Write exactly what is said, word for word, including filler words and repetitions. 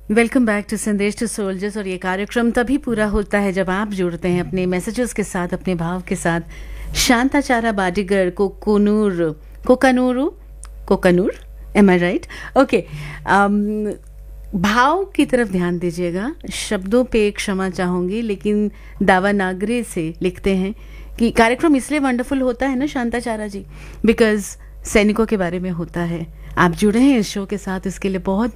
Welcome back to संदेश to soldiers. और ये कार्यक्रम तभी पूरा होता है जब आप जुड़ते हैं अपने मैसेजेस के साथ, अपने भाव के साथ। शांताचारा बाडीगर कोकोनूर कोकानूरू कोकानूर, एम आई राइट? ओके, भाव की तरफ ध्यान दीजिएगा। शब्दों पे क्षमा चाहूंगी, लेकिन दावानागरी से लिखते हैं कि कार्यक्रम इसलिए वंडरफुल होता है ना शांताचारा जी, बिकॉज सैनिकों के बारे में होता है। आप जुड़े हैं इस शो के साथ, इसके लिए बहुत